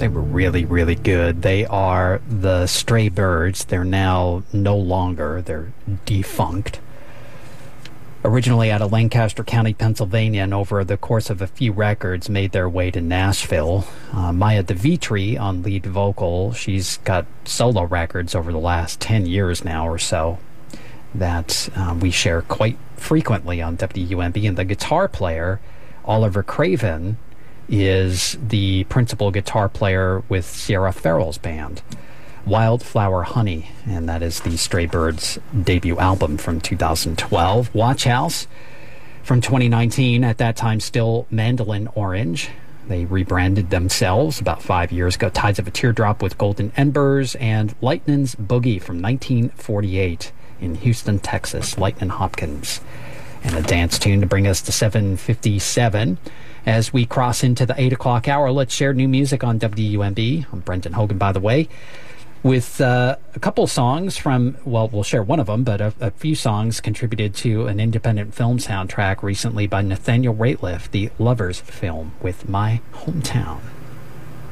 They were really, really good. They are the Stray Birds. They're now no longer. They're defunct. Originally out of Lancaster County, Pennsylvania, and over the course of a few records made their way to Nashville. Maya DeVitri on lead vocal. She's got solo records over the last 10 years now or so that we share quite frequently on WUMB. And the guitar player, Oliver Craven, is the principal guitar player with Sierra Farrell's band, Wildflower Honey, and that is the Stray Birds debut album from 2012. Watch House from 2019, at that time still Mandolin Orange. They rebranded themselves about 5 years ago. Tides of a Teardrop with Golden Embers, and Lightnin's Boogie from 1948 in Houston, Texas. Lightnin' Hopkins. And a dance tune to bring us to 7:57. As we cross into the 8 o'clock hour, let's share new music on WUMB. I'm Brendan Hogan, by the way, with a couple songs from, well, we'll share one of them, but a few songs contributed to an independent film soundtrack recently by Nathaniel Rateliff, the Lovers film with My Hometown.